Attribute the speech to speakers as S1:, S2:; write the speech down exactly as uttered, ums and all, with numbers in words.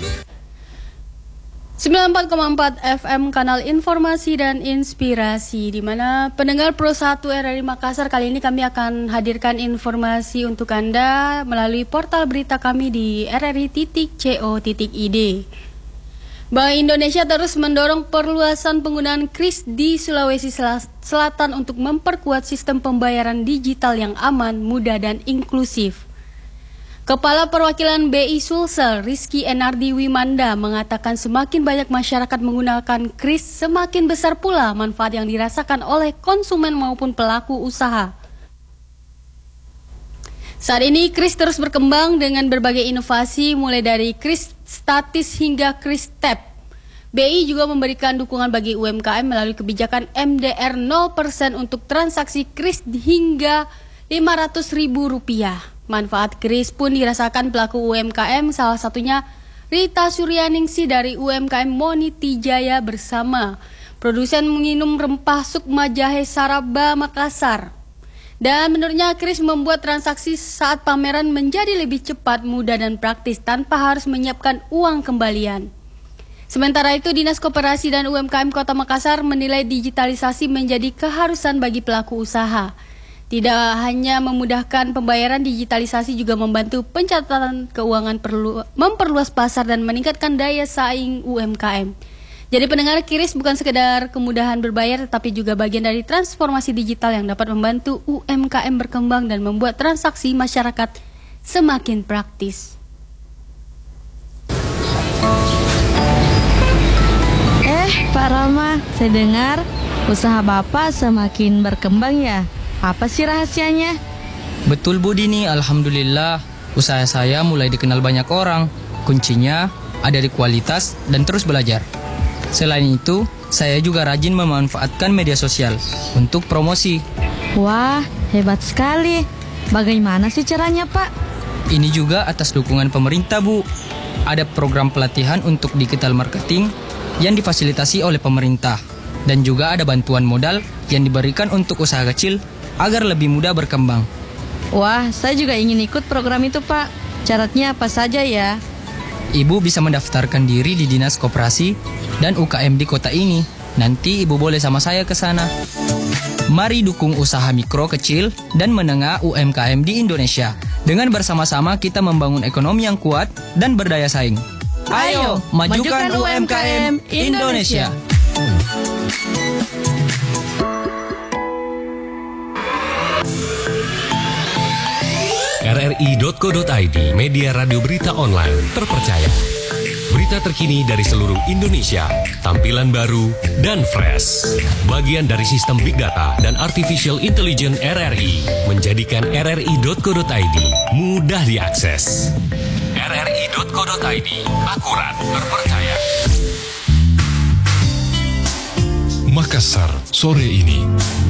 S1: sembilan puluh empat koma empat F M Kanal Informasi dan Inspirasi, di mana pendengar Pro satu R R I Makassar, kali ini kami akan hadirkan informasi untuk Anda melalui portal berita kami di r r i titik co titik i d. Bank Indonesia terus mendorong perluasan penggunaan kris di Sulawesi Selatan untuk memperkuat sistem pembayaran digital yang aman, mudah, dan inklusif. Kepala Perwakilan B I Sulsel, Rizky Enardi Wimanda, mengatakan semakin banyak masyarakat menggunakan kris, semakin besar pula manfaat yang dirasakan oleh konsumen maupun pelaku usaha. Saat ini kris terus berkembang dengan berbagai inovasi, mulai dari kris statis hingga kris tap. B I juga memberikan dukungan bagi U M K M melalui kebijakan M D R nol persen untuk transaksi kris hingga lima ratus ribu rupiah. Manfaat kris pun dirasakan pelaku U M K M, salah satunya Rita Suryaningsi dari U M K M Moniti Jaya bersama produsen minum rempah Sukma Jahe Saraba Makassar. Dan menurutnya kris membuat transaksi saat pameran menjadi lebih cepat, mudah, dan praktis tanpa harus menyiapkan uang kembalian. Sementara itu, Dinas Koperasi dan U M K M Kota Makassar menilai digitalisasi menjadi keharusan bagi pelaku usaha. Tidak hanya memudahkan pembayaran, digitalisasi juga membantu pencatatan keuangan, perlu, memperluas pasar, dan meningkatkan daya saing U M K M. Jadi pendengar, kris bukan sekedar kemudahan berbayar, tetapi juga bagian dari transformasi digital yang dapat membantu U M K M berkembang dan membuat transaksi masyarakat semakin praktis.
S2: Eh, Pak Rama, saya dengar usaha Bapak semakin berkembang ya? Apa sih rahasianya?
S3: Betul Bu Dini, alhamdulillah usaha saya mulai dikenal banyak orang. Kuncinya ada di kualitas dan terus belajar. Selain itu, saya juga rajin memanfaatkan media sosial untuk promosi.
S2: Wah, hebat sekali. Bagaimana sih caranya, Pak?
S3: Ini juga atas dukungan pemerintah, Bu. Ada program pelatihan untuk digital marketing yang difasilitasi oleh pemerintah. Dan juga ada bantuan modal yang diberikan untuk usaha kecil agar lebih mudah berkembang.
S2: Wah, saya juga ingin ikut program itu, Pak. Syaratnya apa saja ya?
S3: Ibu bisa mendaftarkan diri di Dinas Koperasi dan U K M di kota ini. Nanti Ibu boleh sama saya ke sana. Mari dukung usaha mikro, kecil, dan menengah U M K M di Indonesia. Dengan bersama-sama kita membangun ekonomi yang kuat dan berdaya saing. Ayo, majukan U M K M Indonesia.
S4: r r i titik co titik i d, media radio berita online terpercaya. Berita terkini dari seluruh Indonesia, tampilan baru dan fresh. Bagian dari sistem Big Data dan Artificial Intelligence R R I, menjadikan r r i titik co titik i d mudah diakses. r r i titik co titik i d, akurat, terpercaya.
S5: Makassar, sore ini.